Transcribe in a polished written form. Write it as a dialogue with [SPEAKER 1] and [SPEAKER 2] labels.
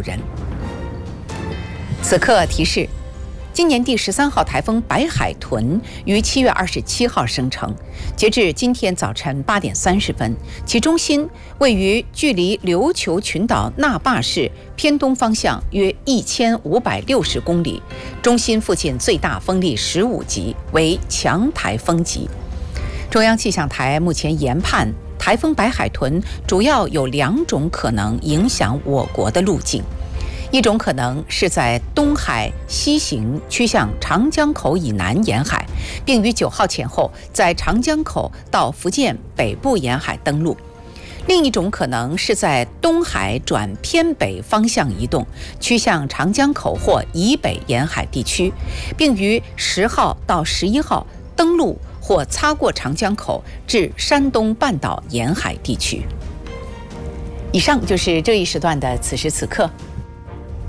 [SPEAKER 1] 人。此刻提示：今年第13号台风白海豚于7月27号生成，截至今天早晨8点30分，其中心位于距离琉球群岛那霸市偏东方向约1560公里，中心附近最大风力15级，为强台风级。中央气象台目前研判，台风白海豚主要有2种可能影响我国的路径。一种可能是在东海西行，趋向长江口以南沿海，并于9号前后在长江口到福建北部沿海登陆；另一种可能是在东海转偏北方向移动，趋向长江口或以北沿海地区，并于10号到11号登陆或擦过长江口至山东半岛沿海地区。以上就是这一时段的此时此刻。